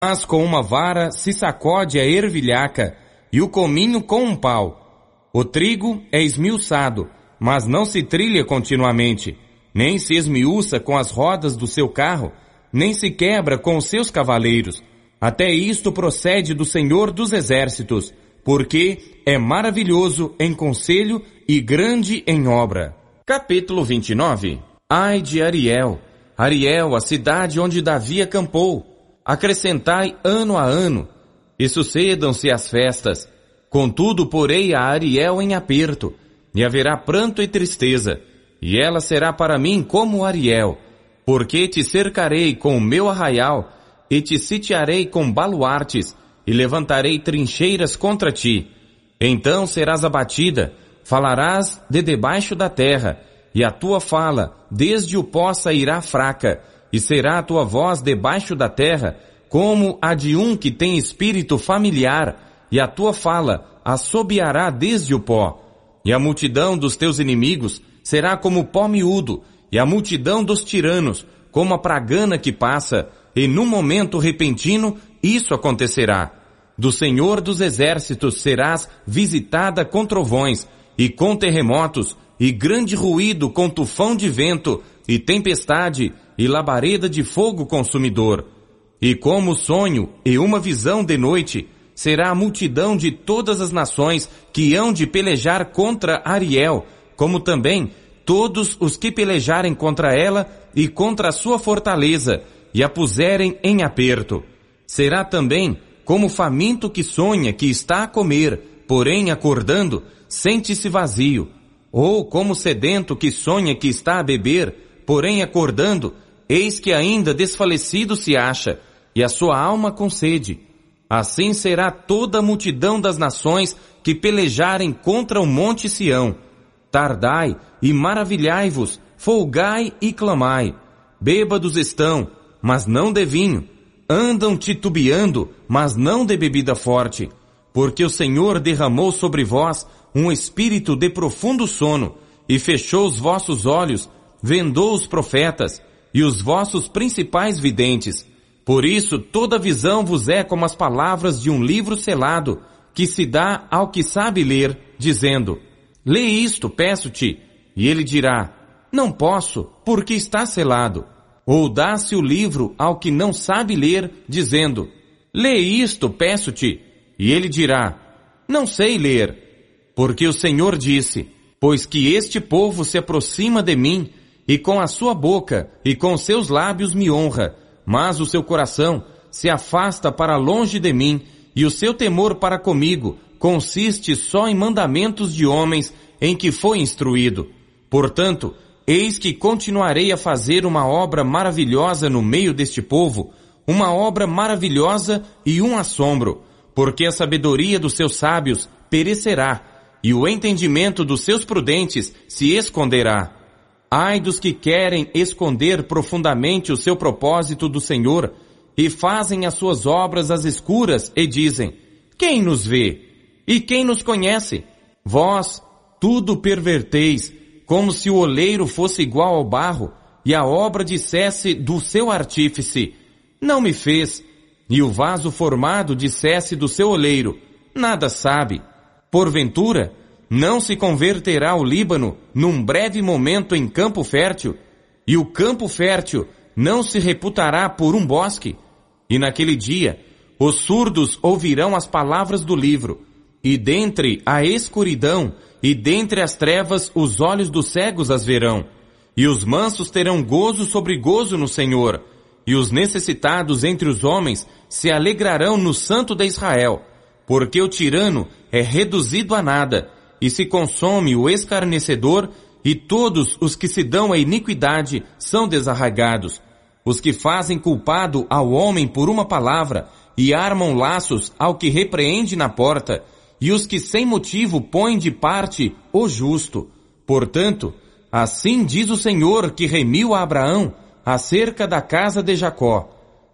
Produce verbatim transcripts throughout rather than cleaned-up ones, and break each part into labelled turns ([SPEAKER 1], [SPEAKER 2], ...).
[SPEAKER 1] Mas com uma vara se sacode a ervilhaca, e o cominho com um pau. O trigo é esmiuçado, mas não se trilha continuamente, nem se esmiuça com as rodas do seu carro, nem se quebra com os seus cavaleiros. Até isto procede do Senhor dos Exércitos, porque é maravilhoso em conselho e grande em obra. Capítulo vinte e nove. Ai de Ariel, Ariel, a cidade onde Davi acampou. Acrescentai ano a ano, e sucedam-se as festas. Contudo, porei a Ariel em aperto, e haverá pranto e tristeza, e ela será para mim como Ariel, porque te cercarei com o meu arraial, e te sitiarei com baluartes, e levantarei trincheiras contra ti. Então serás abatida, falarás de debaixo da terra, e a tua fala desde o pó sairá fraca, e será a tua voz debaixo da terra, como a de um que tem espírito familiar, e a tua fala assobiará desde o pó. E a multidão dos teus inimigos será como pó miúdo, e a multidão dos tiranos como a pragana que passa, e num momento repentino isso acontecerá. Do Senhor dos Exércitos serás visitada com trovões, e com terremotos, e grande ruído com tufão de vento, e tempestade, e labareda de fogo consumidor. E como sonho e uma visão de noite, será a multidão de todas as nações que hão de pelejar contra Ariel, como também todos os que pelejarem contra ela e contra a sua fortaleza, e a puserem em aperto. Será também como faminto que sonha que está a comer, porém acordando, sente-se vazio. Ou como sedento que sonha que está a beber, porém acordando, eis que ainda desfalecido se acha, e a sua alma com sede. Assim será toda a multidão das nações que pelejarem contra o monte Sião. Tardai e maravilhai-vos, folgai e clamai. Bêbados estão, mas não de vinho. Andam titubeando, mas não de bebida forte. Porque o Senhor derramou sobre vós um espírito de profundo sono, e fechou os vossos olhos, vendou os profetas, e os vossos principais videntes. Por isso toda visão vos é como as palavras de um livro selado, que se dá ao que sabe ler, dizendo: lê isto, peço-te. E ele dirá: não posso, porque está selado. Ou dá-se o livro ao que não sabe ler, dizendo: lê isto, peço-te. E ele dirá: não sei ler. Porque o Senhor disse: pois que este povo se aproxima de mim, e com a sua boca e com seus lábios me honra, mas o seu coração se afasta para longe de mim, e o seu temor para comigo consiste só em mandamentos de homens em que foi instruído. Portanto, eis que continuarei a fazer uma obra maravilhosa no meio deste povo, uma obra maravilhosa e um assombro, porque a sabedoria dos seus sábios perecerá, e o entendimento dos seus prudentes se esconderá. Ai dos que querem esconder profundamente o seu propósito do Senhor, e fazem as suas obras às escuras, e dizem: quem nos vê? E quem nos conhece? Vós tudo perverteis, como se o oleiro fosse igual ao barro, e a obra dissesse do seu artífice: não me fez. E o vaso formado dissesse do seu oleiro: nada sabe. Porventura, não se converterá o Líbano num breve momento em campo fértil, e o campo fértil não se reputará por um bosque? E naquele dia, os surdos ouvirão as palavras do livro, e dentre a escuridão e dentre as trevas os olhos dos cegos as verão. E os mansos terão gozo sobre gozo no Senhor, e os necessitados entre os homens se alegrarão no Santo de Israel, porque o tirano é reduzido a nada, e se consome o escarnecedor, e todos os que se dão à iniquidade são desarraigados. Os que fazem culpado ao homem por uma palavra, e armam laços ao que repreende na porta, e os que sem motivo põem de parte o justo. Portanto, assim diz o Senhor que remiu a Abraão acerca da casa de Jacó: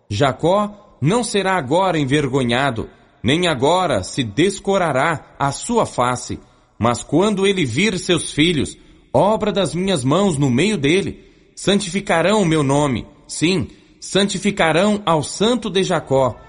[SPEAKER 1] Jacó não será agora envergonhado, nem agora se descorará a sua face, mas quando ele vir seus filhos, obra das minhas mãos no meio dele, santificarão o meu nome, sim, santificarão ao Santo de Jacó,